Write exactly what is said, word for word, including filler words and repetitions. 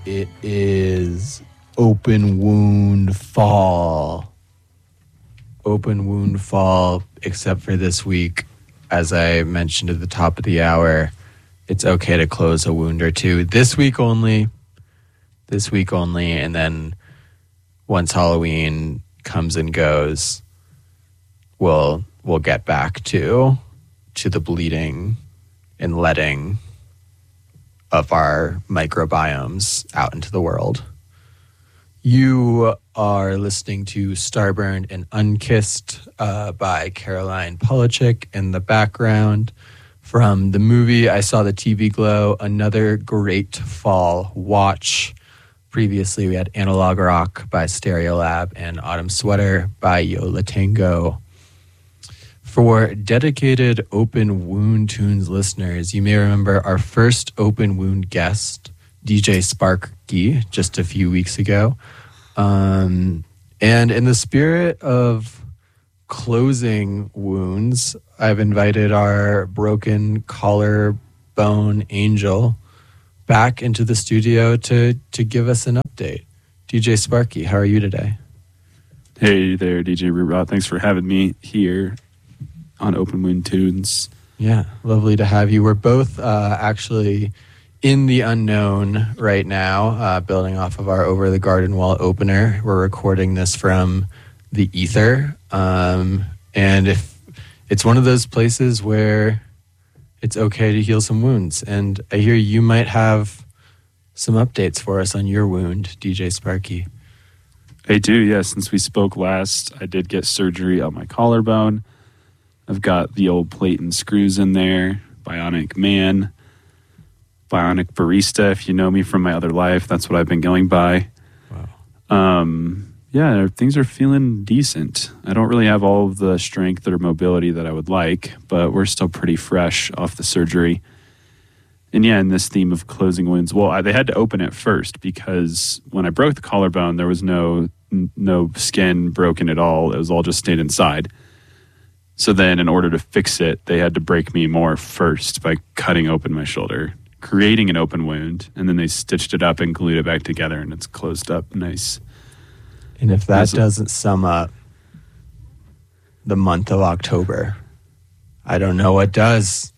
It is open wound fall. Open wound fall, except for this week. As I mentioned at the top of the hour, it's okay to close a wound or two. This week only. This week only. And then once Halloween comes and goes, we'll we'll get back to to the bleeding and letting of our microbiomes out into the world. You are listening to Starburned and Unkissed uh, by Caroline Polachek in the background. From the movie I Saw the T V Glow, another great fall watch. Previously, we had Analog Rock by Stereolab and Autumn Sweater by Yo La Tengo. For dedicated Open Wound Tunes listeners, you may remember our first Open Wound guest, D J Sparky, just a few weeks ago. Um, and in the spirit of closing wounds, I've invited our broken collarbone angel back into the studio to, to give us an update. D J Sparky, how are you today? Hey there, D J Rootrot. Thanks for having me here on Open Wound Tunes. Yeah, lovely to have you. We're both uh, actually in the unknown right now, uh, building off of our Over the Garden Wall opener. We're recording this from the ether. Um, and if it's one of those places where it's okay to heal some wounds. And I hear you might have some updates for us on your wound, D J Sparky. I do, yeah. Since we spoke last, I did get surgery on my collarbone. I've got the old plate and screws in there, Bionic Man, Bionic Barista, if you know me from my other life. That's what I've been going by. Wow. Um, yeah, things are feeling decent. I don't really have all of the strength or mobility that I would like, but we're still pretty fresh off the surgery. And yeah, in this theme of closing wounds, well, I, they had to open it first because when I broke the collarbone, there was no no skin broken at all. It was all just stayed inside. So then in order to fix it, they had to break me more first by cutting open my shoulder, creating an open wound, and then they stitched it up and glued it back together, and it's closed up nice. And if that nice. doesn't sum up the month of October, I don't know what does.